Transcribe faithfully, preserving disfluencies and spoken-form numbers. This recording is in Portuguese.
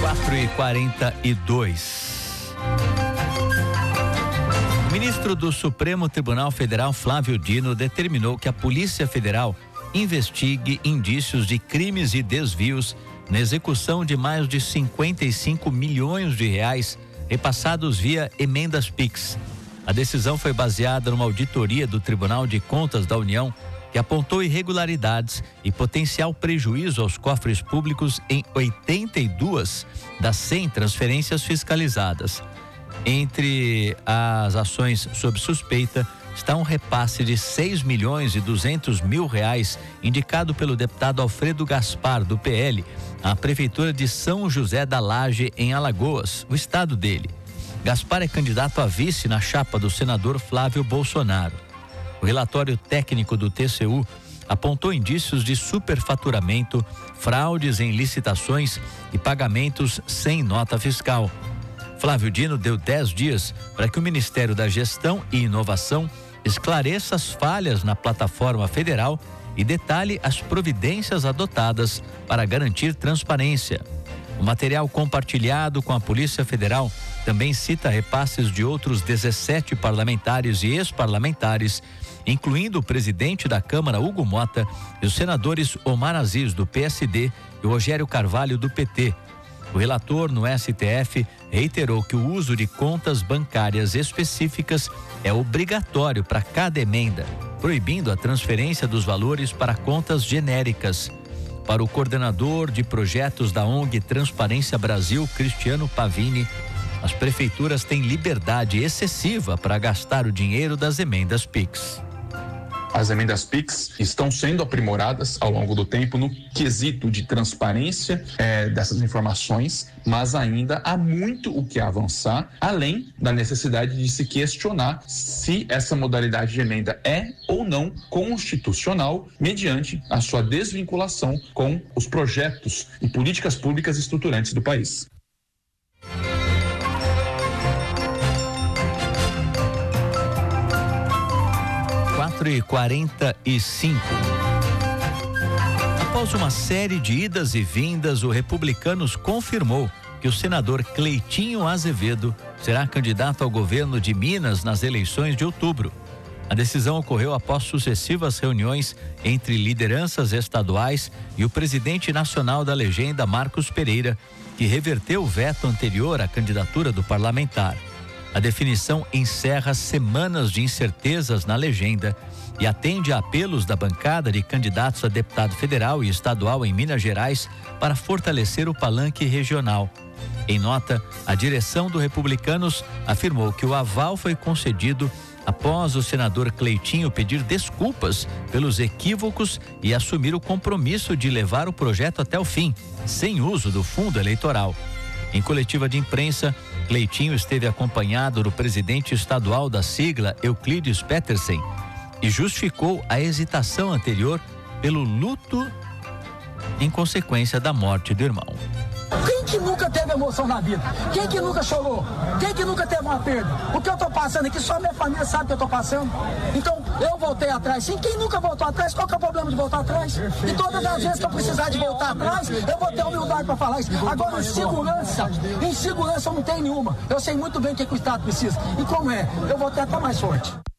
quatro e quarenta e dois. O ministro do Supremo Tribunal Federal, Flávio Dino, determinou que a Polícia Federal investigue indícios de crimes e desvios na execução de mais de cinquenta e cinco milhões de reais repassados via emendas Pix. A decisão foi baseada numa auditoria do Tribunal de Contas da União, que apontou irregularidades e potencial prejuízo aos cofres públicos em oitenta e duas das cem transferências fiscalizadas. Entre as ações sob suspeita está um repasse de seis milhões e duzentos mil reais indicado pelo deputado Alfredo Gaspar, do P L, à Prefeitura de São José da Laje, em Alagoas, o estado dele. Gaspar é candidato a vice na chapa do senador Flávio Bolsonaro. O relatório técnico do T C U apontou indícios de superfaturamento, fraudes em licitações e pagamentos sem nota fiscal. Flávio Dino deu dez dias para que o Ministério da Gestão e Inovação esclareça as falhas na plataforma federal e detalhe as providências adotadas para garantir transparência. O material compartilhado com a Polícia Federal também cita repasses de outros dezessete parlamentares e ex-parlamentares, incluindo o presidente da Câmara, Hugo Mota, e os senadores Omar Aziz, do P S D, e Rogério Carvalho, do P T. O relator no S T F reiterou que o uso de contas bancárias específicas é obrigatório para cada emenda, proibindo a transferência dos valores para contas genéricas. Para o coordenador de projetos da O N G Transparência Brasil, Cristiano Pavini, as prefeituras têm liberdade excessiva para gastar o dinheiro das emendas Pix. As emendas Pix estão sendo aprimoradas ao longo do tempo no quesito de transparência é, dessas informações, mas ainda há muito o que avançar, além da necessidade de se questionar se essa modalidade de emenda é ou não constitucional, mediante a sua desvinculação com os projetos e políticas públicas estruturantes do país. quatro e quarenta e cinco. Após uma série de idas e vindas, o Republicanos confirmou que o senador Cleitinho Azevedo será candidato ao governo de Minas nas eleições de outubro. A decisão ocorreu após sucessivas reuniões entre lideranças estaduais e o presidente nacional da legenda, Marcos Pereira, que reverteu o veto anterior à candidatura do parlamentar. A definição encerra semanas de incertezas na legenda e atende a apelos da bancada de candidatos a deputado federal e estadual em Minas Gerais para fortalecer o palanque regional. Em nota, a direção do Republicanos afirmou que o aval foi concedido após o senador Cleitinho pedir desculpas pelos equívocos e assumir o compromisso de levar o projeto até o fim, sem uso do fundo eleitoral. Em coletiva de imprensa, Cleitinho esteve acompanhado do presidente estadual da sigla, Euclides Petersen, e justificou a hesitação anterior pelo luto em consequência da morte do irmão. Quem que nunca teve emoção na vida? Quem que nunca chorou? Quem que nunca teve uma perda? O que eu tô passando aqui, só minha família sabe que eu tô passando. Então, eu voltei atrás. Sim, quem nunca voltou atrás, qual que é o problema de voltar atrás? E todas as vezes que eu precisar de voltar atrás, eu vou ter humildade para falar isso. Agora, insegurança, insegurança eu não tenho nenhuma. Eu sei muito bem o que, que o Estado precisa. E como é? Eu vou ter até mais sorte.